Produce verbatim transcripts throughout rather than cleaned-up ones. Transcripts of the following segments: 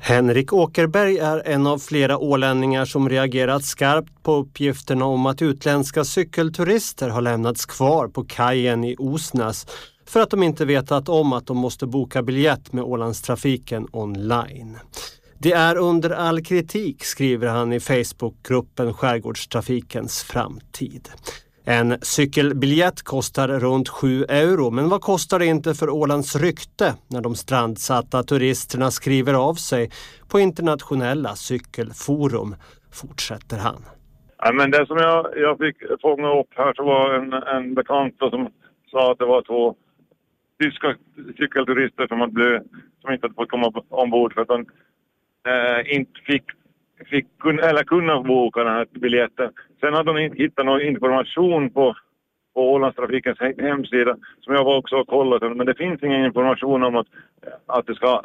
Henrik Åkerberg är en av flera ålänningar som reagerat skarpt på uppgifterna om att utländska cykelturister har lämnats kvar på kajen i Osnäs för att de inte vetat om att de måste boka biljett med Ålandstrafiken online. Det är under all kritik, skriver han i Facebookgruppen Skärgårdstrafikens framtid. En cykelbiljett kostar runt sju euro, men vad kostar det inte för Ålands rykte när de strandsatta turisterna skriver av sig på internationella cykelforum, fortsätter han. Ja, men det som jag, jag fick fånga upp här så var en, en bekant som sa att det var två tyska cykelturister som, hade blivit, som inte hade fått komma ombord för att de eh, inte fick fick kunna, eller kunna boka den här biljetten. Sen hade de inte hittat någon information på, på Ålandstrafikens hemsida som jag var också har kollat. Men det finns ingen information om att, att det ska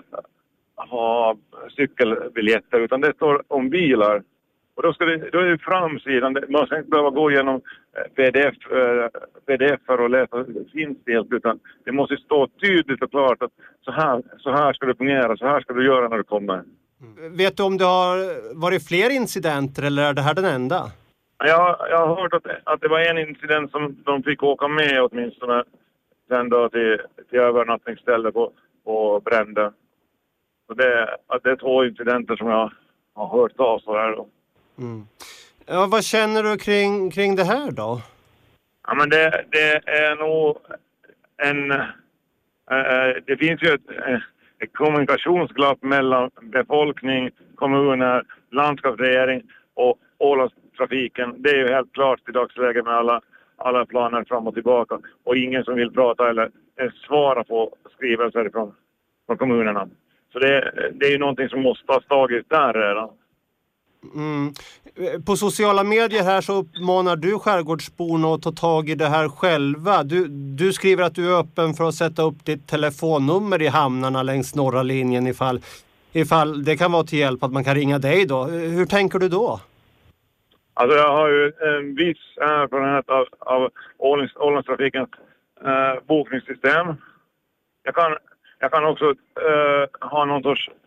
ha cykelbiljetter, utan det står om bilar. Och då, ska det, då är det framsidan. Man ska inte behöva gå igenom P D F, P D F och läsa finstelt, utan det måste stå tydligt och klart att så här, så här ska det fungera, så här ska du göra när du kommer. Mm. Vet du om det har varit fler incidenter eller är det här den enda? Jag, jag har hört att, att det var en incident som de fick åka med åtminstone sen då till, till övernattningsstället på, på Brände. Så det, att det är två incidenter som jag har hört av så här då. Mm. Ja, vad känner du kring, kring det här då? Ja, men det, det är nog en... Äh, det finns ju ett... Äh, ett kommunikationsglapp mellan befolkning, kommuner, landskapsregering och Ålandstrafiken. Det är ju helt klart i dagsläget med alla, alla planer fram och tillbaka. Och ingen som vill prata eller svara på skrivelser från, från kommunerna. Så det, det är ju någonting som måste tas tag i där redan. Mm. På sociala medier här så uppmanar du skärgårdsborna att ta tag i det här själva. Du, du skriver att du är öppen för att sätta upp ditt telefonnummer i hamnarna längs norra linjen ifall, ifall det kan vara till hjälp att man kan ringa dig då. Hur tänker du då? Alltså jag har ju en viss erfarenhet av, av Ålands, Ålandstrafikens eh, bokningssystem. Jag kan, jag kan också eh, ha någon sorts